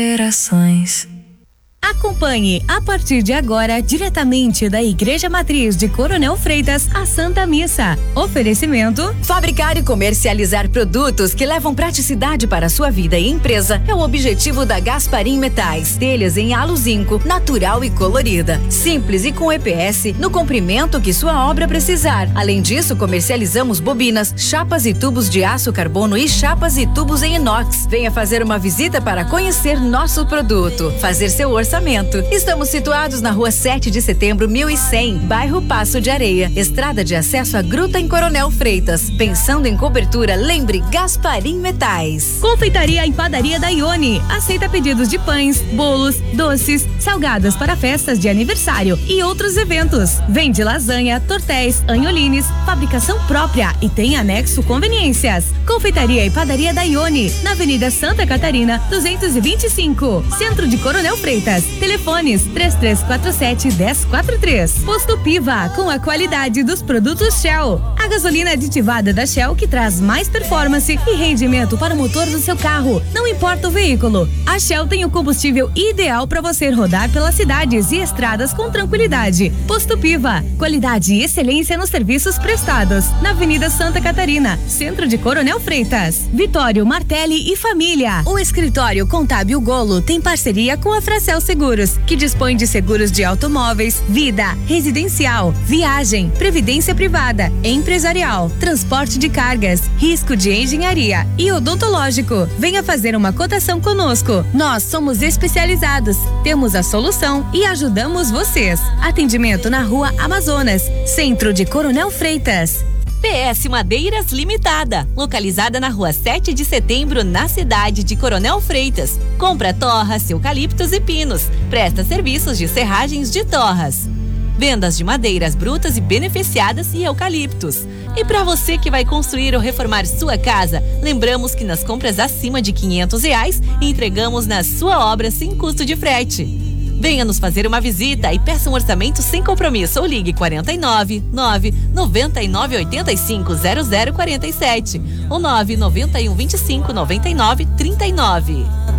Gerações. Acompanhe a partir de agora, diretamente da Igreja Matriz de Coronel Freitas, a Santa Missa. Oferecimento: fabricar e comercializar produtos que levam praticidade para a sua vida e empresa é o objetivo da Gasparim Metais. Telhas em halo zinco, natural e colorida. Simples e com EPS no comprimento que sua obra precisar. Além disso, comercializamos bobinas, chapas e tubos de aço carbono e chapas e tubos em inox. Venha fazer uma visita para conhecer nosso produto. Fazer seu orçamento. Estamos situados na rua 7 de setembro, 1100, bairro Passo de Areia, estrada de acesso à Gruta em Coronel Freitas. Pensando em cobertura, lembre Gasparim Metais. Confeitaria e padaria da Ione. Aceita pedidos de pães, bolos, doces, salgadas para festas de aniversário e outros eventos. Vende lasanha, tortéis, anholines, fabricação própria e tem anexo conveniências. Confeitaria e padaria da Ione, na Avenida Santa Catarina, 225, Centro de Coronel Freitas. Telefones 3347-1043. Posto Piva, com a qualidade dos produtos Shell. A gasolina aditivada da Shell que traz mais performance e rendimento para o motor do seu carro, não importa o veículo. A Shell tem o combustível ideal para você rodar pelas cidades e estradas com tranquilidade. Posto Piva, qualidade e excelência nos serviços prestados. Na Avenida Santa Catarina, Centro de Coronel Freitas. Vitório Martelli e Família. O escritório Contábil Golo tem parceria com a Fracel Seguros, que dispõe de seguros de automóveis, vida, residencial, viagem, previdência privada, empresarial, transporte de cargas, risco de engenharia e odontológico. Venha fazer uma cotação conosco. Nós somos especializados, temos a solução e ajudamos vocês. Atendimento na Rua Amazonas, Centro de Coronel Freitas. PS Madeiras Limitada, localizada na rua 7 de setembro, na cidade de Coronel Freitas. Compra torras, eucaliptos e pinos. Presta serviços de serragens de torras. Vendas de madeiras brutas e beneficiadas e eucaliptos. E para você que vai construir ou reformar sua casa, lembramos que nas compras acima de R$500 entregamos na sua obra sem custo de frete. Venha nos fazer uma visita e peça um orçamento sem compromisso ou ligue 49 9 99 85 0047 ou 9 91 25 99 39.